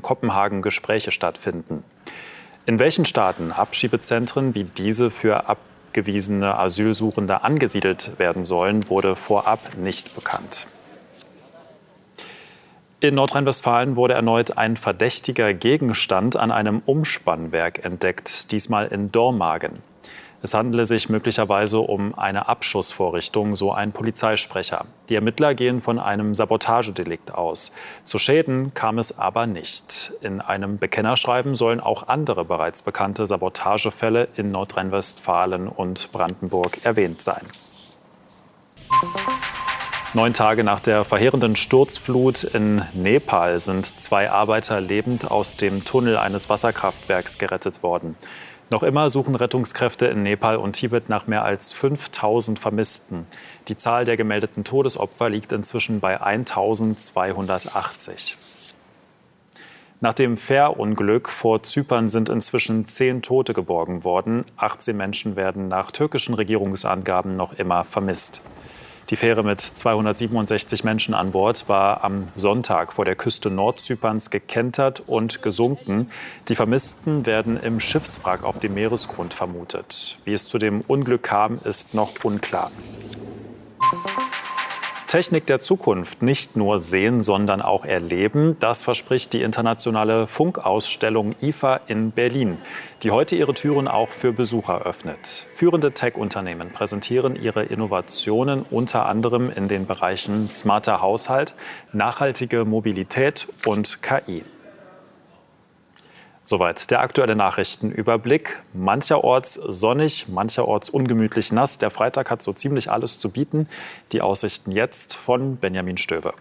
Kopenhagen Gespräche stattfinden. In welchen Staaten Abschiebezentren wie diese für abgewiesene Asylsuchende angesiedelt werden sollen, wurde vorab nicht bekannt. In Nordrhein-Westfalen wurde erneut ein verdächtiger Gegenstand an einem Umspannwerk entdeckt, diesmal in Dormagen. Es handele sich möglicherweise um eine Abschussvorrichtung, so ein Polizeisprecher. Die Ermittler gehen von einem Sabotagedelikt aus. Zu Schäden kam es aber nicht. In einem Bekennerschreiben sollen auch andere bereits bekannte Sabotagefälle in Nordrhein-Westfalen und Brandenburg erwähnt sein. 9 Tage nach der verheerenden Sturzflut in Nepal sind 2 Arbeiter lebend aus dem Tunnel eines Wasserkraftwerks gerettet worden. Noch immer suchen Rettungskräfte in Nepal und Tibet nach mehr als 5.000 Vermissten. Die Zahl der gemeldeten Todesopfer liegt inzwischen bei 1.280. Nach dem Fährunglück vor Zypern sind inzwischen 10 Tote geborgen worden. 18 Menschen werden nach türkischen Regierungsangaben noch immer vermisst. Die Fähre mit 267 Menschen an Bord war am Sonntag vor der Küste Nordzyperns gekentert und gesunken. Die Vermissten werden im Schiffswrack auf dem Meeresgrund vermutet. Wie es zu dem Unglück kam, ist noch unklar. Technik der Zukunft nicht nur sehen, sondern auch erleben. Das verspricht die internationale Funkausstellung IFA in Berlin, die heute ihre Türen auch für Besucher öffnet. Führende Tech-Unternehmen präsentieren ihre Innovationen unter anderem in den Bereichen smarter Haushalt, nachhaltige Mobilität und KI. Soweit der aktuelle Nachrichtenüberblick. Mancherorts sonnig, mancherorts ungemütlich nass. Der Freitag hat so ziemlich alles zu bieten. Die Aussichten jetzt von Benjamin Stöwe.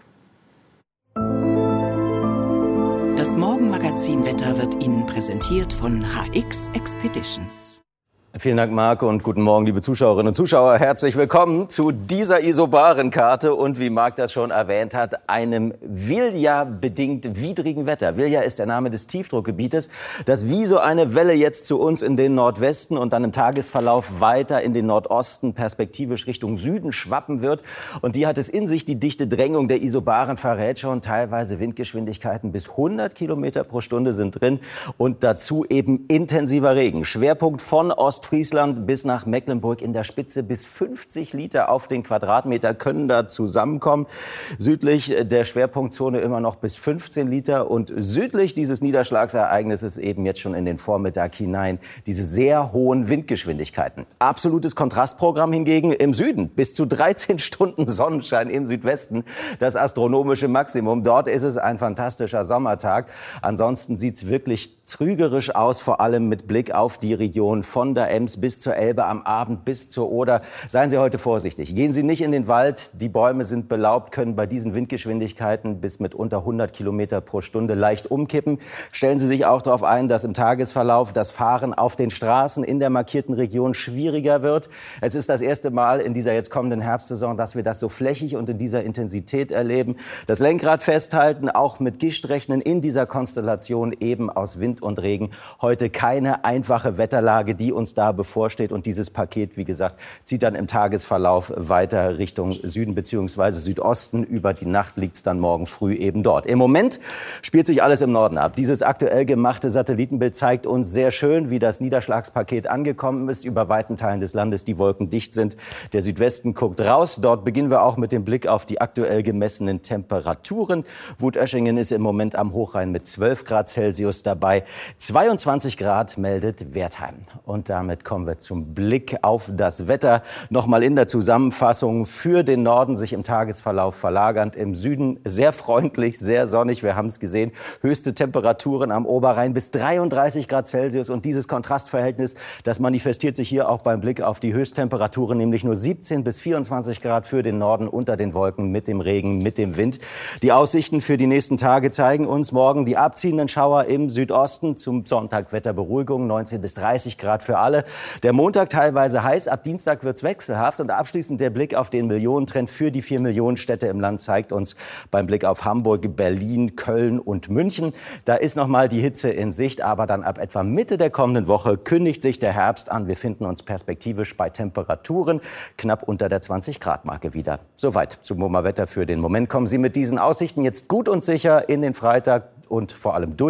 Das Morgenmagazin-Wetter wird Ihnen präsentiert von HX Expeditions. Vielen Dank, Marc, und guten Morgen, liebe Zuschauerinnen und Zuschauer. Herzlich willkommen zu dieser Isobarenkarte und, wie Marc das schon erwähnt hat, einem Vilja-bedingt widrigen Wetter. Vilja ist der Name des Tiefdruckgebietes, das wie so eine Welle jetzt zu uns in den Nordwesten und dann im Tagesverlauf weiter in den Nordosten, perspektivisch Richtung Süden schwappen wird. Und die hat es in sich, die dichte Drängung der Isobaren verrät schon. Teilweise Windgeschwindigkeiten bis 100 Kilometer pro Stunde sind drin und dazu eben intensiver Regen. Schwerpunkt von Ostfriesland bis nach Mecklenburg in der Spitze. Bis 50 Liter auf den Quadratmeter können da zusammenkommen. Südlich der Schwerpunktzone immer noch bis 15 Liter. Und südlich dieses Niederschlagsereignisses eben jetzt schon in den Vormittag hinein diese sehr hohen Windgeschwindigkeiten. Absolutes Kontrastprogramm hingegen im Süden. Bis zu 13 Stunden Sonnenschein im Südwesten. Das astronomische Maximum. Dort ist es ein fantastischer Sommertag. Ansonsten sieht es wirklich trügerisch aus, vor allem mit Blick auf die Region von der Ems bis zur Elbe, am Abend bis zur Oder. Seien Sie heute vorsichtig. Gehen Sie nicht in den Wald. Die Bäume sind belaubt, können bei diesen Windgeschwindigkeiten bis mit unter 100 Kilometer pro Stunde leicht umkippen. Stellen Sie sich auch darauf ein, dass im Tagesverlauf das Fahren auf den Straßen in der markierten Region schwieriger wird. Es ist das erste Mal in dieser jetzt kommenden Herbstsaison, dass wir das so flächig und in dieser Intensität erleben. Das Lenkrad festhalten, auch mit Gischt rechnen in dieser Konstellation eben aus Wind und Regen. Heute keine einfache Wetterlage, die uns da bevorsteht. Und dieses Paket, wie gesagt, zieht dann im Tagesverlauf weiter Richtung Süden bzw. Südosten. Über die Nacht liegt es dann morgen früh eben dort. Im Moment spielt sich alles im Norden ab. Dieses aktuell gemachte Satellitenbild zeigt uns sehr schön, wie das Niederschlagspaket angekommen ist. Über weiten Teilen des Landes die Wolken dicht sind. Der Südwesten guckt raus. Dort beginnen wir auch mit dem Blick auf die aktuell gemessenen Temperaturen. Wutöschingen ist im Moment am Hochrhein mit 12 Grad Celsius dabei. 22 Grad meldet Wertheim. Und damit kommen wir zum Blick auf das Wetter. Nochmal in der Zusammenfassung: für den Norden sich im Tagesverlauf verlagernd, im Süden sehr freundlich, sehr sonnig. Wir haben es gesehen. Höchste Temperaturen am Oberrhein bis 33 Grad Celsius. Und dieses Kontrastverhältnis, das manifestiert sich hier auch beim Blick auf die Höchsttemperaturen, nämlich nur 17 bis 24 Grad für den Norden unter den Wolken mit dem Regen, mit dem Wind. Die Aussichten für die nächsten Tage zeigen uns morgen die abziehenden Schauer im Südosten. Zum Sonntag Wetterberuhigung, 19 bis 30 Grad für alle. Der Montag teilweise heiß, ab Dienstag wird's wechselhaft. Und abschließend der Blick auf den Millionentrend für die 4 Millionen Städte im Land zeigt uns beim Blick auf Hamburg, Berlin, Köln und München. Da ist noch mal die Hitze in Sicht, aber dann ab etwa Mitte der kommenden Woche kündigt sich der Herbst an. Wir finden uns perspektivisch bei Temperaturen knapp unter der 20-Grad-Marke wieder. Soweit zum MoMA Wetter für den Moment. Kommen Sie mit diesen Aussichten jetzt gut und sicher in den Freitag und vor allem durch.